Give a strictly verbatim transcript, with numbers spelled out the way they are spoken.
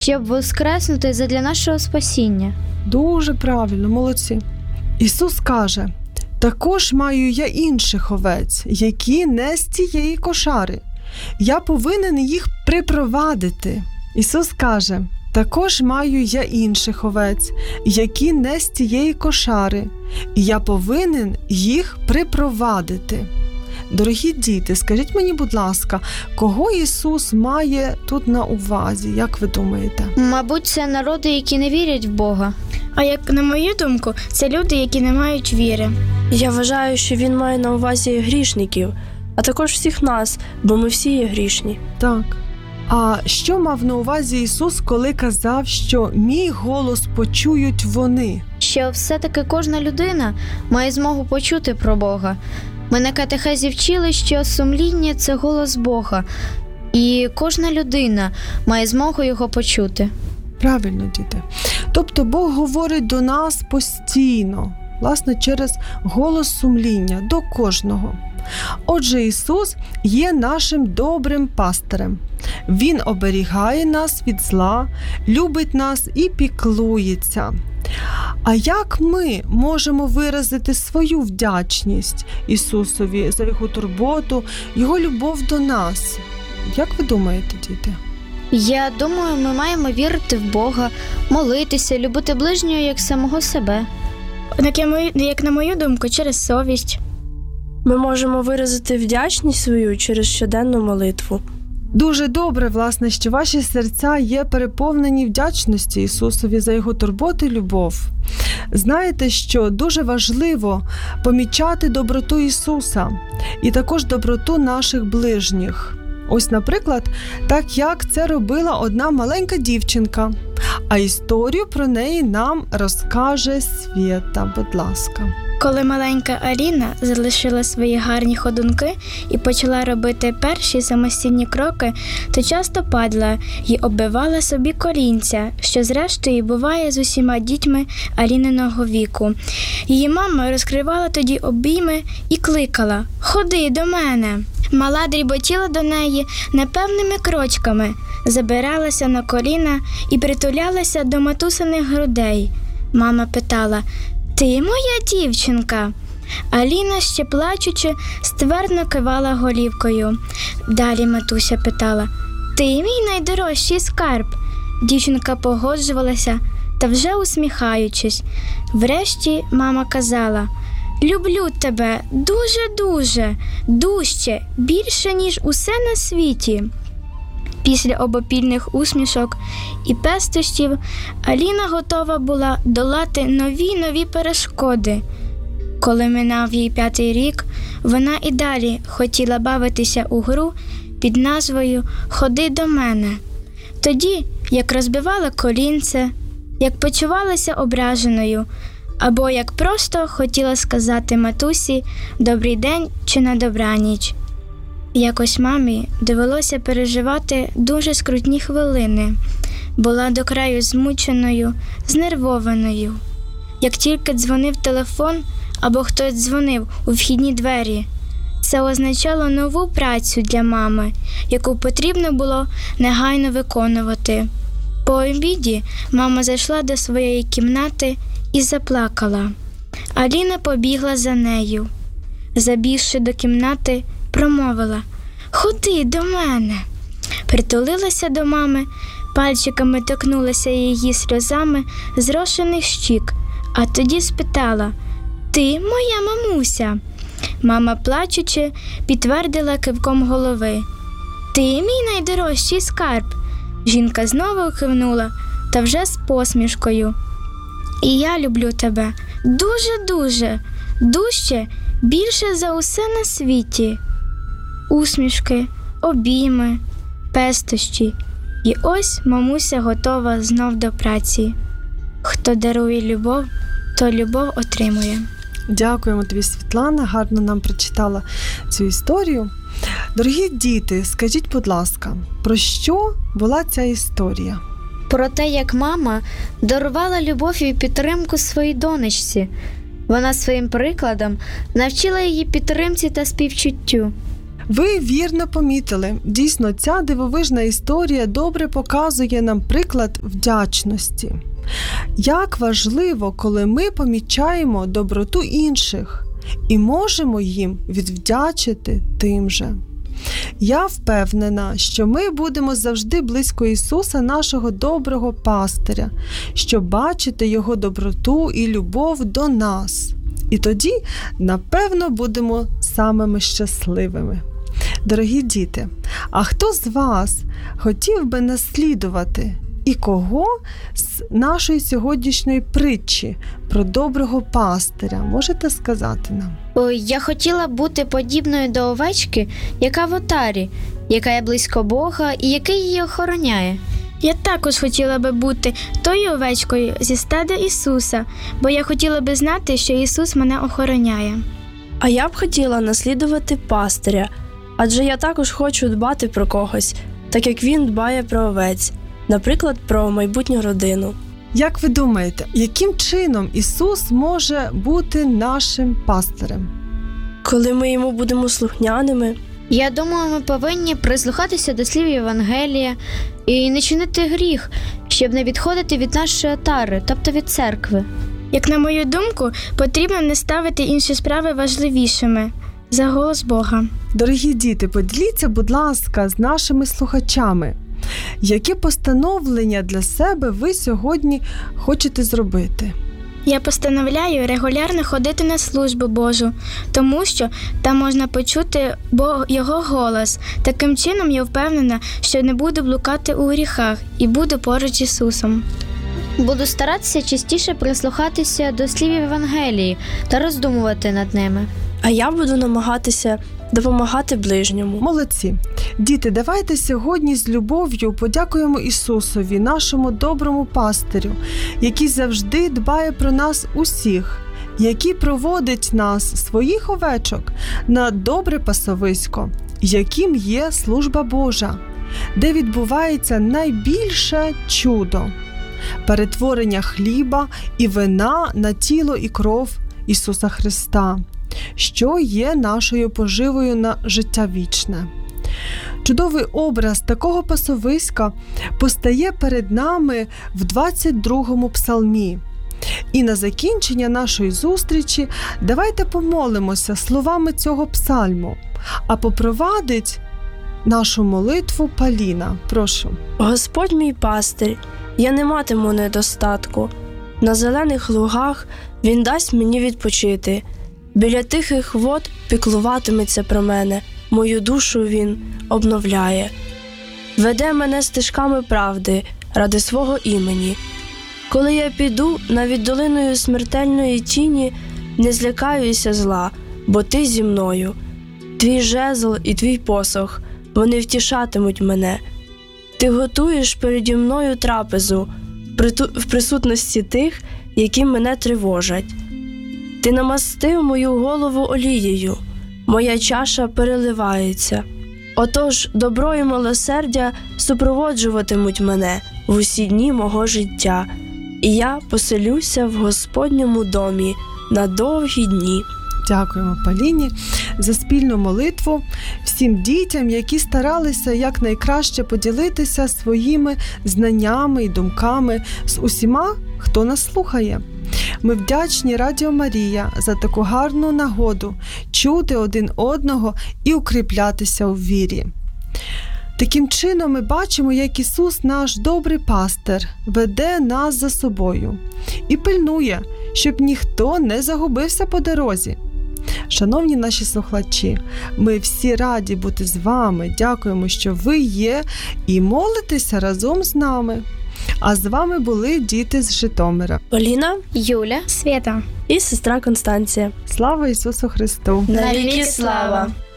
щоб воскреснути задля нашого спасіння. Дуже правильно, молодці. Ісус каже: також маю я інших овець, які не з цієї кошари. Я повинен їх припровадити. Ісус каже: також маю я інших овець, які не з цієї кошари, і я повинен їх припровадити. Дорогі діти, скажіть мені, будь ласка, кого Ісус має тут на увазі, як ви думаєте? Мабуть, це народи, які не вірять в Бога. А як на мою думку, це люди, які не мають віри. Я вважаю, що він має на увазі грішників, а також всіх нас, бо ми всі є грішні. Так. А що мав на увазі Ісус, коли казав, що мій голос почують вони? Що все-таки кожна людина має змогу почути про Бога. Ми на катехезі вчили, що сумління – це голос Бога, і кожна людина має змогу його почути. Правильно, діти. Тобто Бог говорить до нас постійно, власне, через голос сумління, до кожного. Отже, Ісус є нашим добрим пастирем. Він оберігає нас від зла, любить нас і піклується. А як ми можемо виразити свою вдячність Ісусові за Його турботу, Його любов до нас? Як ви думаєте, діти? Я думаю, ми маємо вірити в Бога, молитися, любити ближнього як самого себе. Як, я мою, як на мою думку, через совість. Ми можемо виразити вдячність свою через щоденну молитву. Дуже добре, власне, що ваші серця є переповнені вдячності Ісусові за Його турботу і любов. Знаєте, що дуже важливо помічати доброту Ісуса і також доброту наших ближніх. Ось, наприклад, так як це робила одна маленька дівчинка, а історію про неї нам розкаже Свєта, будь ласка. Коли маленька Аліна залишила свої гарні ходунки і почала робити перші самостійні кроки, то часто падала і оббивала собі колінця, що зрештою буває з усіма дітьми Аліниного віку. Її мама розкривала тоді обійми і кликала: «Ходи до мене!». Мала дріботіла до неї непевними крочками, забиралася на коліна і притулялася до матусиних грудей. Мама питала: «Ти моя дівчинка?» Аліна, ще плачучи, ствердно кивала голівкою. Далі матуся питала: «Ти мій найдорожчий скарб?» Дівчинка погоджувалася, та вже усміхаючись. Врешті мама казала: «Люблю тебе дуже-дуже, дужче, більше, ніж усе на світі». Після обопільних усмішок і пестощів Аліна готова була долати нові-нові перешкоди. Коли минав їй п'ятий рік, вона і далі хотіла бавитися у гру під назвою «Ходи до мене». Тоді, як розбивала колінце, як почувалася ображеною, або як просто хотіла сказати матусі «добрий день» чи «на добраніч». Якось мамі довелося переживати дуже скрутні хвилини. Була до краю змученою, знервованою. Як тільки дзвонив телефон або хтось дзвонив у вхідні двері, це означало нову працю для мами, яку потрібно було негайно виконувати. По обіді мама зайшла до своєї кімнати і заплакала. Аліна побігла за нею. Забігши до кімнати, промовила: «Ходи до мене». Притулилася до мами, пальчиками торкнулася її сльозами зрошених щік, а тоді спитала: «Ти моя мамуся?» Мама, плачучи, підтвердила кивком голови: «Ти мій найдорожчий скарб». Жінка знову кивнула, та вже з посмішкою: «І я люблю тебе дуже-дуже, дужче, більше за усе на світі». Усмішки, обійми, пестощі. І ось мамуся готова знов до праці. Хто дарує любов, то любов отримує. Дякуємо тобі, Світлана, гарно нам прочитала цю історію. Дорогі діти, скажіть, будь ласка, про що була ця історія? Про те, як мама дарувала любов і підтримку своїй донечці. Вона своїм прикладом навчила її підтримці та співчуттю. Ви вірно помітили, дійсно, ця дивовижна історія добре показує нам приклад вдячності. Як важливо, коли ми помічаємо доброту інших і можемо їм відвдячити тим же. Я впевнена, що ми будемо завжди близько Ісуса, нашого доброго пастиря, щоб бачити Його доброту і любов до нас. І тоді, напевно, будемо самими щасливими. Дорогі діти, а хто з вас хотів би наслідувати і кого з нашої сьогоднішньої притчі про доброго пастиря? Можете сказати нам? Ой, я хотіла бути подібною до овечки, яка в отарі, яка є близько Бога і який її охороняє. Я також хотіла би бути тою овечкою зі стада Ісуса, бо я хотіла би знати, що Ісус мене охороняє. А я б хотіла наслідувати пастиря, адже я також хочу дбати про когось, так як він дбає про овець, наприклад, про майбутню родину. Як ви думаєте, яким чином Ісус може бути нашим пастирем? Коли ми йому будемо слухняними, Я думаю, ми повинні прислухатися до слів Євангелія і не чинити гріх, щоб не відходити від нашої отари, тобто від церкви. Як на мою думку, потрібно не ставити інші справи важливішими за голос Бога. Дорогі діти, поділіться, будь ласка, з нашими слухачами, які постановлення для себе ви сьогодні хочете зробити? Я постановляю регулярно ходити на службу Божу, тому що там можна почути Бог, Його голос. Таким чином я впевнена, що не буду блукати у гріхах і буду поруч з Ісусом. Буду старатися частіше прислухатися до слів Євангелії та роздумувати над ними. а я буду намагатися допомагати ближньому. Молодці! Діти, давайте сьогодні з любов'ю подякуємо Ісусові, нашому доброму пастирю, який завжди дбає про нас усіх, який проводить нас, своїх овечок, на добре пасовисько, яким є служба Божа, де відбувається найбільше чудо – перетворення хліба і вина на тіло і кров Ісуса Христа, що є нашою поживою на життя вічне. Чудовий образ такого пасовиська постає перед нами в двадцять другому псалмі. І на закінчення нашої зустрічі давайте помолимося словами цього псальму, а попровадить нашу молитву Поліна. Прошу. Господь мій пастир, я не матиму недостатку. На зелених лугах Він дасть мені відпочити. Біля тихих вод піклуватиметься про мене. Мою душу Він обновляє. Веде мене стежками правди ради свого імені. Коли я піду навіть долиною смертельної тіні, не злякаюся зла, бо ти зі мною. Твій жезл і твій посох, вони втішатимуть мене. Ти готуєш переді мною трапезу в присутності тих, які мене тривожать. Ти намастив мою голову олією, моя чаша переливається. Отож, добро і милосердя супроводжуватимуть мене в усі дні мого життя, і я поселюся в Господньому домі на довгі дні. Дякуємо Поліні за спільну молитву всім дітям, які старалися якнайкраще поділитися своїми знаннями і думками з усіма, хто нас слухає. Ми вдячні Радіо Марія за таку гарну нагоду чути один одного і укріплятися у вірі. Таким чином ми бачимо, як Ісус, наш добрий пастир, веде нас за собою і пильнує, щоб ніхто не загубився по дорозі. Шановні наші слухачі, ми всі раді бути з вами, дякуємо, що ви є і молитеся разом з нами. А з вами були діти з Житомира. Поліна, Юля, Свята. і сестра Констанція. Слава Ісусу Христу! Навіки слава!